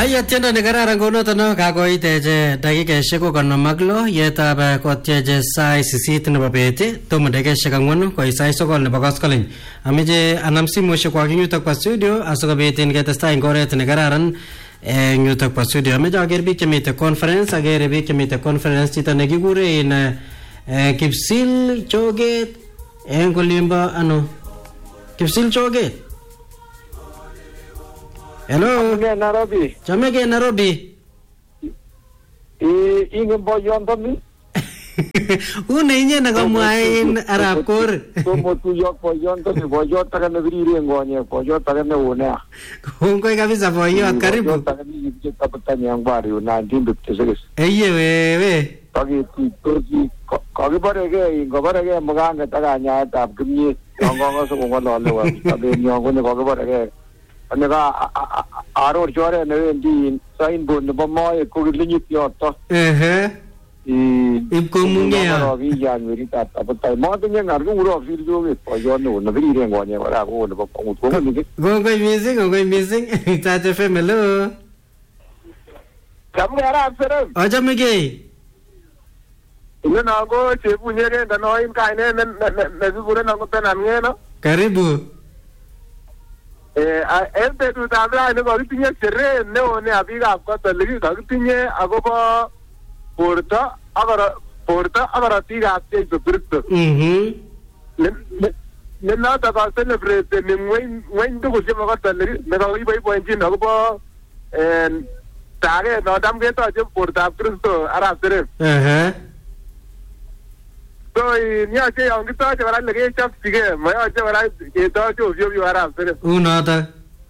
Aya tiendo ni kararan konoto no kakoiteche dakikaishek 56 yetab kotyeche sai 8 nebo bet tomo dakikaishek 4 koi sai 9 nebo koskoleny. Ameche anam simoshek kwak yutok pa studio asikobit ketestai eng oret ne kararan eng yutok pa studio. Ameche aker biik chemite conference, akere biik chemite conference chito nekikure in Kipsil Choget eng kolimbo ano Kipsil Choget. Hello. Nairobi. Chamege Nairobi. Inge boyon tami. Una inye nakamwain arab kor. Tomo tuyok boyon tami boyon takane virire ngonye boyon takane una. Kongoi kabisa boyon karibu. Boyon takane yipje tapatani angwari 1956. Eye wewe. Pagi toki kage barege ingo barege maganga takanya tab kimye ngongo so ngolole wa tabe nyongo ne kage barege. Nega aror chore ne ndi sign board ne bomoy ko linyit yoto ip ko mungya ro vi yan veri ta ta mo de ngar ko ro vi jo ve po yo no na vi re ngo ne wala ko ne ko ni go missing ta te femelo kam gara afere aja mege ina na go che punyere da no in kai ne vi bure na ko tena ngena karibu ente tu tabla ne ko tinye sere ne one abiga ko to legi ko tinye agobo porta agara tiga te birto ne na ta ka celebrate ne ngwen to ko je ko to legi ne ko ibai point ni agobo tare no dam ge to je porta kristo ara sere so niya che ang kita je wala lagi chap sige maya je wala ke to jo ara sere unata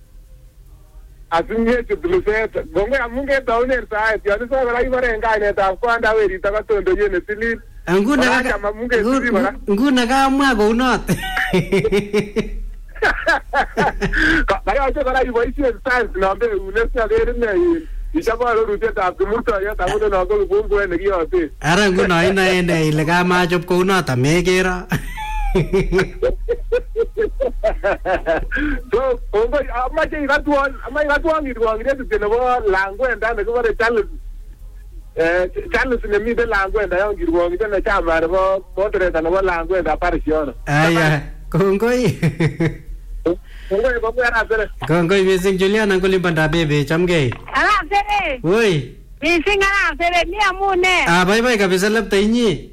asunye ke duluse gongo amunge dawner sa ya so wala ibare ngai ne ta ko anda weri ta ka to ndo ye ne sili nguna ka mwa ko unot kaya je wala ibo isi stance na be unesa le ne isaba lo rute ta kumurta ya ta ngono na ko bumbu ne giyote ara nguno ina ile ka ma job ko unot amekera so ongo amaje igatuan ngirwangire tene bo langwenda ne ko bare Charles ne mi de langwenda ya ngirwangire ne chama bo modere ta no langwenda parisiona aya kongoi kongoi missing Juliana ngolimbanda bebe chamgei ala sere woi missing ala sere ni amune bye kabisa lapta inyi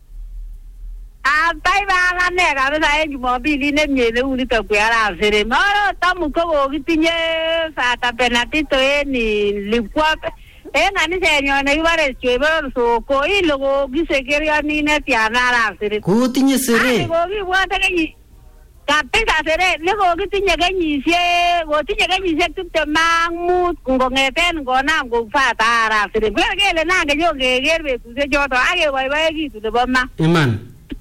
bye ala ne kabisa e jumapili ne mnyele uli to ala sere maro tamu ko gitinye sata penatito ni lipwa ngani senyo ne ibare chebe so ko ilogo gisekeria ni ne tiana ala sere kutinye sere ko giwata ke kapita sere lego gitinye kenyisiek tupte mangmut ngongeten ngonam kofata ara sere kele nange yo keker betusiek choto ake boiboekitu nebo ma iman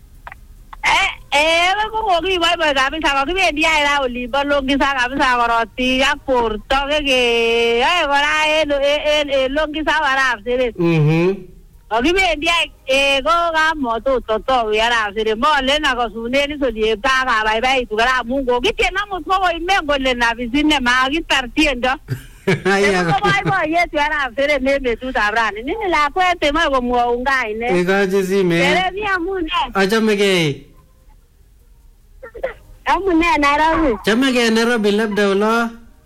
ko kiboiboi kabisa kokibendi ai ra olimbo Longisa kabisa korotik ak borto keyoe kora en Longisa arap sere kibendi ai ko kamotototo arap sere molen akosunen isoliepta akabaibaitu kora amun kokitieno mut ko koimen kole nabisine makitar tiendo ko boiboiyet arap sere en betutab rani nini lakwet moe komwoun kaine ikochi simet sere mi amune achamegei amune Nairobi chamegei Nairobi labda ulo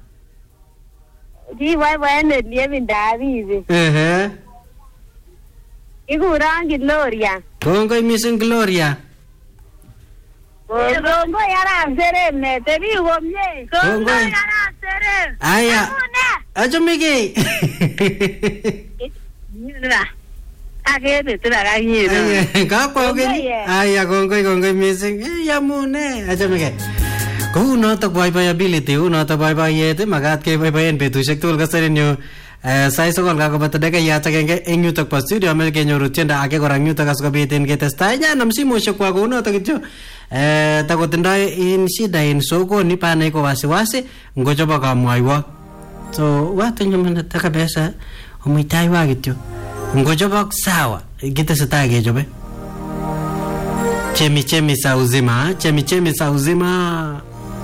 kiboiboen oliebindab bibi ikuron Gloria kongoi missing Gloria kongoi arap sere ne tebi komye kongoi arap sere aya achamegei akebe turakanyiro kakwaugeni aya kongoi missing yamune achamegei kou notok boiboyability kou notok boiboiyet makat keboiboien betusiek tugul kasarinyu sai 9 kakobata dakikayat agenge eng yutok po studio ame kenyoru tiendo age kora eng yutok asikobit ketestai nyanam simoshek kwak kou notok kityo takotindoi in shida in sokoni panai ko wasiwasi ngochobo kamwaiwok so watunyumanata kabisa umuitaiwa kityo ngochobok sawa kitesetai kechobe chemi sa uzima